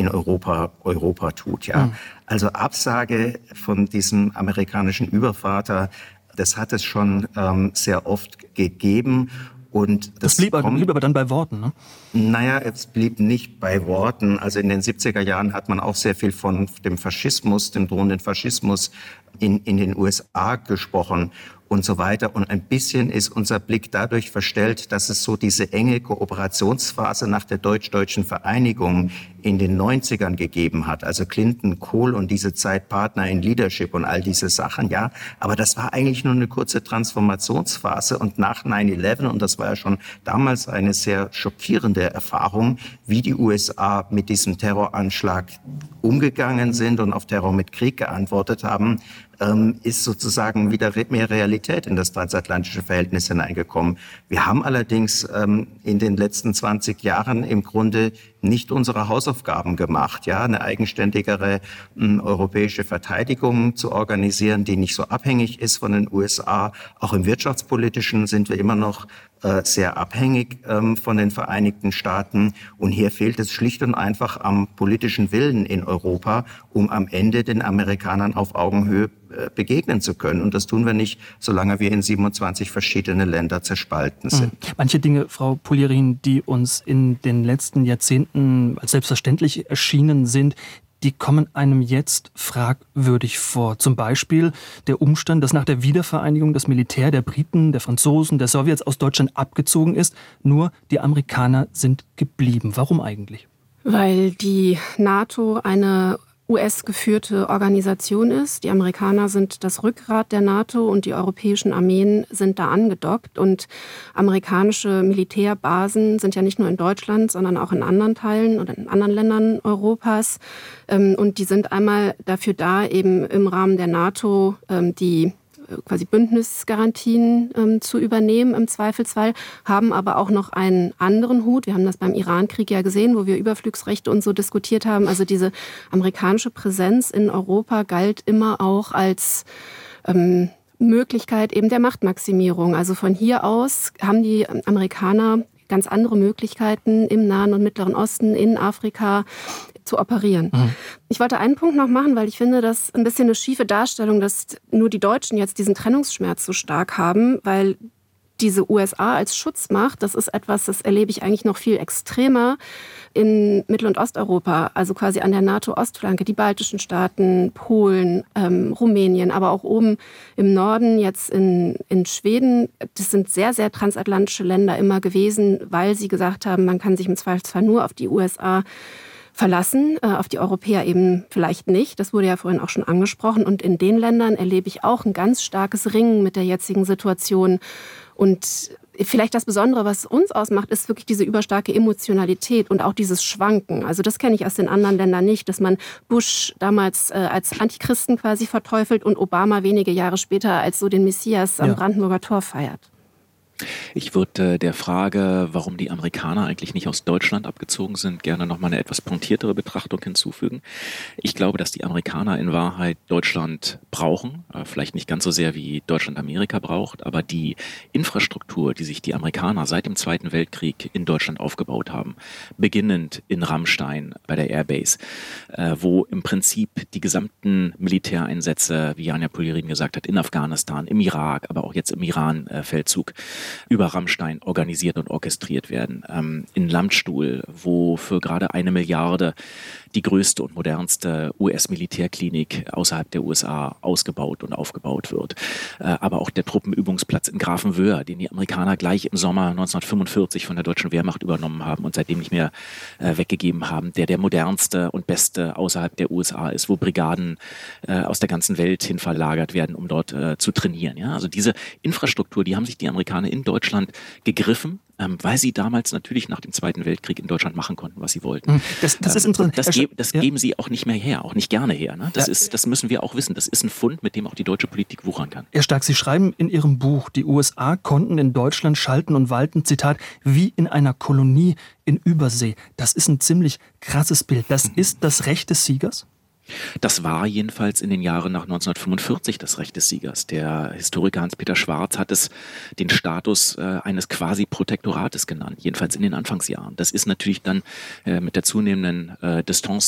in Europa tut. Ja. Also Absage von diesem amerikanischen Übervater, das hat es schon sehr oft gegeben. Und das blieb aber dann bei Worten, ne? Naja, es blieb nicht bei Worten. Also in den 70er Jahren hat man auch sehr viel von dem Faschismus, dem drohenden Faschismus in den USA gesprochen und so weiter. Und ein bisschen ist unser Blick dadurch verstellt, dass es so diese enge Kooperationsphase nach der deutsch-deutschen Vereinigung in den 90ern gegeben hat. Also Clinton, Kohl und diese Zeit Partner in Leadership und all diese Sachen, ja. Aber das war eigentlich nur eine kurze Transformationsphase. Und nach 9/11, und das war ja schon damals eine sehr schockierende Erfahrung, wie die USA mit diesem Terroranschlag umgegangen sind und auf Terror mit Krieg geantwortet haben, ist sozusagen wieder mehr Realität in das transatlantische Verhältnis hineingekommen. Wir haben allerdings in den letzten 20 Jahren im Grunde nicht unsere Hausaufgaben gemacht, ja, eine eigenständigere europäische Verteidigung zu organisieren, die nicht so abhängig ist von den USA. Auch im Wirtschaftspolitischen sind wir immer noch sehr abhängig von den Vereinigten Staaten. Und hier fehlt es schlicht und einfach am politischen Willen in Europa, um am Ende den Amerikanern auf Augenhöhe begegnen zu können. Und das tun wir nicht, solange wir in 27 verschiedene Länder zerspalten sind. Manche Dinge, Frau Poulierin, die uns in den letzten Jahrzehnten als selbstverständlich erschienen sind, die kommen einem jetzt fragwürdig vor. Zum Beispiel der Umstand, dass nach der Wiedervereinigung das Militär der Briten, der Franzosen, der Sowjets aus Deutschland abgezogen ist. Nur die Amerikaner sind geblieben. Warum eigentlich? Weil die NATO eine US-geführte Organisation ist. Die Amerikaner sind das Rückgrat der NATO und die europäischen Armeen sind da angedockt. Und amerikanische Militärbasen sind ja nicht nur in Deutschland, sondern auch in anderen Teilen oder in anderen Ländern Europas. Und die sind einmal dafür da, eben im Rahmen der NATO die quasi Bündnisgarantien zu übernehmen im Zweifelsfall, haben aber auch noch einen anderen Hut. Wir haben das beim Iran-Krieg ja gesehen, wo wir Überflugsrechte und so diskutiert haben. Also diese amerikanische Präsenz in Europa galt immer auch als Möglichkeit eben der Machtmaximierung. Also von hier aus haben die Amerikaner ganz andere Möglichkeiten im Nahen und Mittleren Osten, in Afrika zu operieren. Ich wollte einen Punkt noch machen, weil ich finde, das ein bisschen eine schiefe Darstellung, dass nur die Deutschen jetzt diesen Trennungsschmerz so stark haben, weil diese USA als Schutzmacht, das ist etwas, das erlebe ich eigentlich noch viel extremer in Mittel- und Osteuropa, also quasi an der NATO-Ostflanke, die baltischen Staaten, Polen, Rumänien, aber auch oben im Norden, jetzt in Schweden. Das sind sehr, sehr transatlantische Länder immer gewesen, weil sie gesagt haben, man kann sich im Zweifelsfall nur auf die USA verlassen, auf die Europäer eben vielleicht nicht. Das wurde ja vorhin auch schon angesprochen. Und in den Ländern erlebe ich auch ein ganz starkes Ringen mit der jetzigen Situation. Und vielleicht das Besondere, was uns ausmacht, ist wirklich diese überstarke Emotionalität und auch dieses Schwanken. Also das kenne ich aus den anderen Ländern nicht, dass man Bush damals als Antichristen quasi verteufelt und Obama wenige Jahre später als so den Messias am Brandenburger Tor feiert. Ich würde der Frage, warum die Amerikaner eigentlich nicht aus Deutschland abgezogen sind, gerne noch mal eine etwas pointiertere Betrachtung hinzufügen. Ich glaube, dass die Amerikaner in Wahrheit Deutschland brauchen, vielleicht nicht ganz so sehr wie Deutschland Amerika braucht, aber die Infrastruktur, die sich die Amerikaner seit dem Zweiten Weltkrieg in Deutschland aufgebaut haben, beginnend in Ramstein bei der Airbase, wo im Prinzip die gesamten Militäreinsätze, wie Janja Poulierin gesagt hat, in Afghanistan, im Irak, aber auch jetzt im Iran-Feldzug, über Ramstein organisiert und orchestriert werden. In Landstuhl, wo für gerade 1 Milliarde die größte und modernste US-Militärklinik außerhalb der USA ausgebaut und aufgebaut wird. Aber auch der Truppenübungsplatz in Grafenwöhr, den die Amerikaner gleich im Sommer 1945 von der deutschen Wehrmacht übernommen haben und seitdem nicht mehr weggegeben haben, der modernste und beste außerhalb der USA ist, wo Brigaden aus der ganzen Welt hin verlagert werden, um dort zu trainieren. Ja? Also diese Infrastruktur, die haben sich die Amerikaner in Deutschland gegriffen, weil sie damals natürlich nach dem Zweiten Weltkrieg in Deutschland machen konnten, was sie wollten. Das ist interessant. Das geben sie auch nicht mehr her, auch nicht gerne her. Ne? Das müssen wir auch wissen. Das ist ein Fund, mit dem auch die deutsche Politik wuchern kann. Herr Stark, Sie schreiben in Ihrem Buch, die USA konnten in Deutschland schalten und walten, Zitat, wie in einer Kolonie in Übersee. Das ist ein ziemlich krasses Bild. Das ist das Recht des Siegers? Das war jedenfalls in den Jahren nach 1945 das Recht des Siegers. Der Historiker Hans-Peter Schwarz hat es den Status eines quasi Protektorates genannt, jedenfalls in den Anfangsjahren. Das ist natürlich dann mit der zunehmenden Distanz